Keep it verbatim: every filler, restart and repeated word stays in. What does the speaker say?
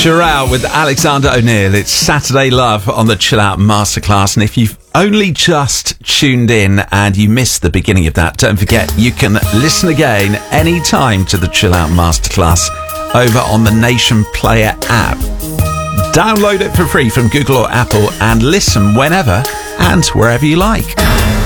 Chirao with Alexander O'Neill. It's Saturday Love on the Chill Out Masterclass. And if you've only just tuned in and you missed the beginning of that, don't forget you can listen again anytime to the Chill Out Masterclass over on the Nation Player app. Download it for free from Google or Apple and listen whenever and wherever you like.